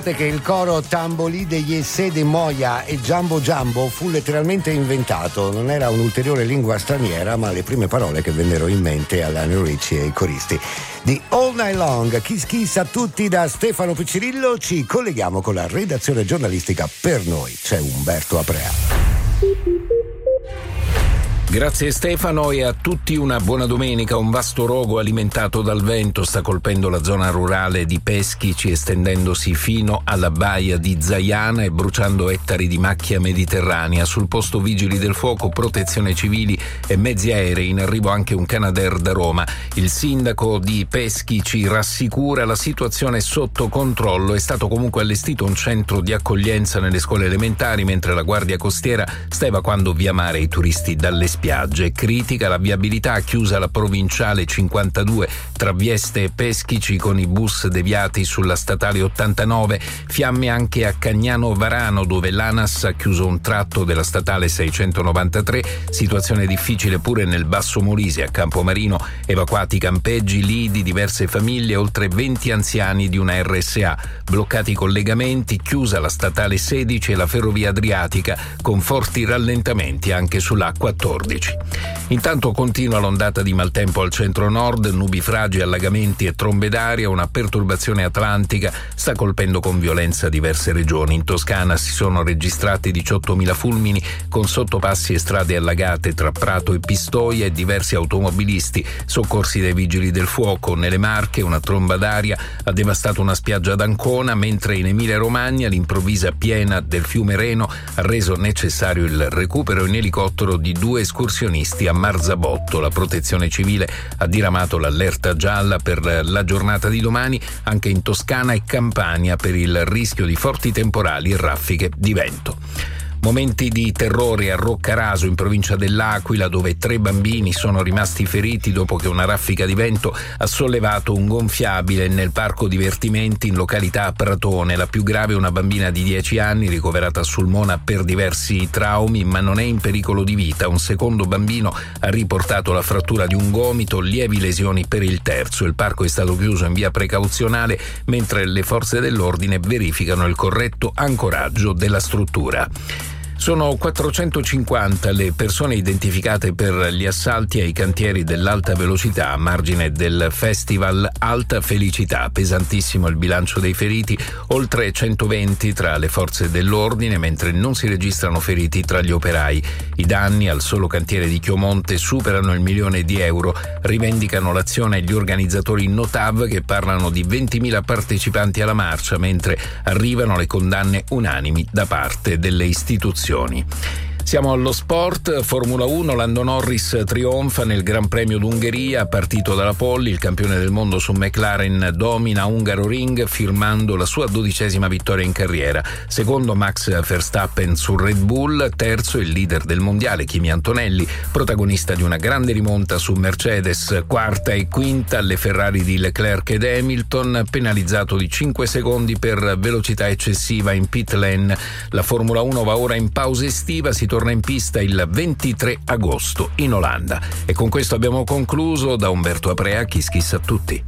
Che il coro Tambolì degli Essè de Moia e Giambo Giambo fu letteralmente inventato, non era un'ulteriore lingua straniera ma le prime parole che vennero in mente alla Lionel Richie e ai coristi di All Night Long. Kiss kiss a tutti da Stefano Piccirillo. Ci colleghiamo con la redazione giornalistica. Per noi c'è Umberto Aprea. Grazie Stefano e a tutti una buona domenica. Un vasto rogo alimentato dal vento sta colpendo la zona rurale di Peschici, estendendosi fino alla baia di Zaiana e bruciando ettari di macchia mediterranea. Sul posto vigili del fuoco, protezione civili e mezzi aerei, in arrivo anche un Canadair da Roma. Il sindaco di Peschici rassicura la situazione è sotto controllo. È stato comunque allestito un centro di accoglienza nelle scuole elementari, mentre la Guardia Costiera sta evacuando via mare i turisti dalle spiagge. Critica la viabilità, chiusa la provinciale 52 tra Vieste e Peschici con i bus deviati sulla statale 89. Fiamme anche a Cagnano Varano, dove l'ANAS ha chiuso un tratto della statale 693. Situazione difficile pure nel Basso Molise, a Campomarino, evacuati campeggi, lidi, diverse famiglie, oltre 20 anziani di una RSA. Bloccati i collegamenti, chiusa la statale 16 e la ferrovia adriatica, con forti rallentamenti anche sulla 14. Intanto continua l'ondata di maltempo al centro-nord, nubifragi, allagamenti e trombe d'aria. Una perturbazione atlantica sta colpendo con violenza diverse regioni. In Toscana si sono registrati 18.000 fulmini con sottopassi e strade allagate tra Prato e Pistoia e diversi automobilisti soccorsi dai vigili del fuoco. Nelle Marche una tromba d'aria ha devastato una spiaggia ad Ancona, mentre in Emilia-Romagna l'improvvisa piena del fiume Reno ha reso necessario il recupero in elicottero di 2 escursionisti a Marzabotto. La protezione civile ha diramato l'allerta gialla per la giornata di domani anche in Toscana e Campania per il rischio di forti temporali e raffiche di vento. Momenti di terrore a Roccaraso, in provincia dell'Aquila, dove 3 bambini sono rimasti feriti dopo che una raffica di vento ha sollevato un gonfiabile nel parco divertimenti in località Pratone. La più grave è una bambina di 10 anni ricoverata a Sulmona per diversi traumi, ma non è in pericolo di vita. Un secondo bambino ha riportato la frattura di un gomito, lievi lesioni per il terzo. Il parco è stato chiuso in via precauzionale mentre le forze dell'ordine verificano il corretto ancoraggio della struttura. Sono 450 le persone identificate per gli assalti ai cantieri dell'alta velocità a margine del Festival Alta Felicità. Pesantissimo il bilancio dei feriti, oltre 120 tra le forze dell'ordine, mentre non si registrano feriti tra gli operai. I danni al solo cantiere di Chiomonte superano il €1.000.000, rivendicano l'azione gli organizzatori Notav, che parlano di 20.000 partecipanti alla marcia, mentre arrivano le condanne unanimi da parte delle istituzioni. Siamo allo sport. Formula 1, Lando Norris trionfa nel Gran Premio d'Ungheria, partito dalla pole. Il campione del mondo su McLaren domina Hungaroring firmando la sua 12ª vittoria in carriera. Secondo Max Verstappen su Red Bull, terzo il leader del mondiale Kimi Antonelli, protagonista di una grande rimonta su Mercedes. Quarta e quinta le Ferrari di Leclerc ed Hamilton, penalizzato di 5 secondi per velocità eccessiva in pit lane. La Formula 1 va ora in pausa estiva, si torna in pista il 23 agosto in Olanda. E con questo abbiamo concluso. Da Umberto Aprea, Kiss Kiss a tutti.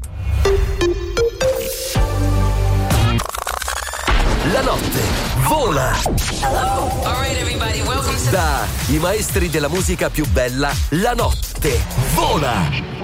La notte vola. Hello. All right, everybody, welcome to... Da i maestri della musica più bella, la notte vola.